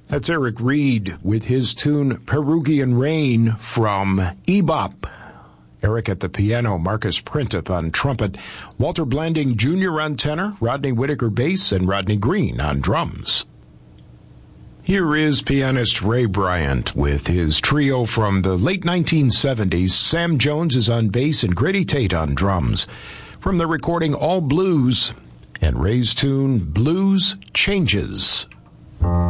That's Eric Reed with his tune Perugian Rain from Ebop. Eric at the piano, Marcus Printip on trumpet, Walter Blanding Jr. on tenor, Rodney Whitaker bass, and Rodney Green on drums. Here is pianist Ray Bryant with his trio from the late 1970s. Sam Jones is on bass and Grady Tate on drums. From the recording All Blues and Ray's tune Blues Changes.